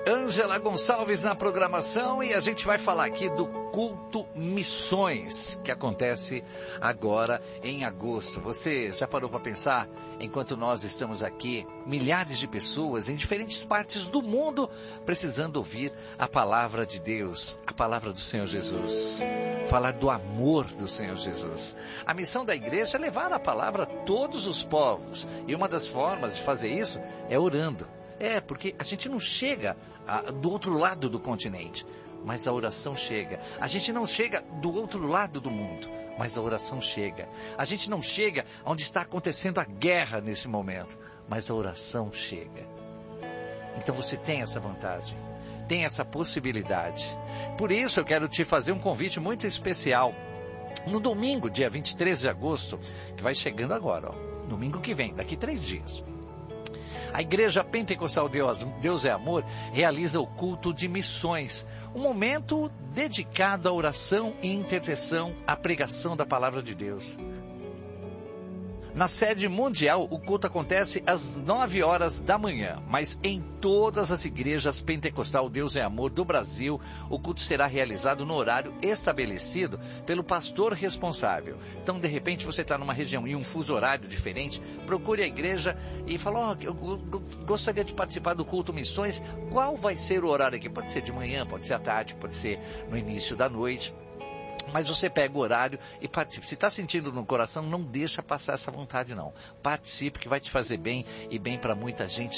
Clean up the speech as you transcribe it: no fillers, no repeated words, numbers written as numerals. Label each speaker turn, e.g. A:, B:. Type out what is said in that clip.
A: Ângela Gonçalves na programação e a gente vai falar aqui do culto Missões, que acontece agora em agosto. Você já parou para pensar, enquanto nós estamos aqui, milhares de pessoas em diferentes partes do mundo precisando ouvir a palavra de Deus, a palavra do Senhor Jesus, falar do amor do Senhor Jesus. A missão da igreja é levar a palavra a todos os povos e uma das formas de fazer isso é orando. Porque a gente não chega do outro lado do continente, mas a oração chega. A gente não chega do outro lado do mundo, mas a oração chega. A gente não chega onde está acontecendo a guerra nesse momento, mas a oração chega. Então você tem essa vantagem, tem essa possibilidade. Por isso eu quero te fazer um convite muito especial. No domingo, dia 23 de agosto, que vai chegando agora, domingo que vem, daqui 3 dias. A Igreja Pentecostal Deus é Amor realiza o culto de missões, um momento dedicado à oração e intercessão, à pregação da palavra de Deus. Na sede mundial, o culto acontece às 9 horas da manhã, mas em todas as igrejas Pentecostal Deus é Amor do Brasil, o culto será realizado no horário estabelecido pelo pastor responsável. Então, de repente, você está numa região e um fuso horário diferente, procure a igreja e fala, eu gostaria de participar do culto Missões, qual vai ser o horário aqui? Pode ser de manhã, pode ser à tarde, pode ser no início da noite. Mas você pega o horário e participe. Se está sentindo no coração, não deixa passar essa vontade não. Participe, que vai te fazer bem e bem para muita gente